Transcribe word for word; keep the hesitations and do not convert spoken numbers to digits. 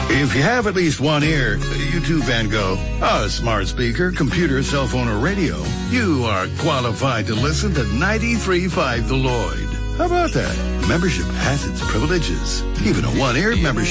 If you have at least one ear, you too, Van Gogh, a smart speaker, computer, cell phone, or radio, you are qualified to listen to ninety-three point five The Lloyd. How about that? Membership has its privileges. Even a one-ear membership.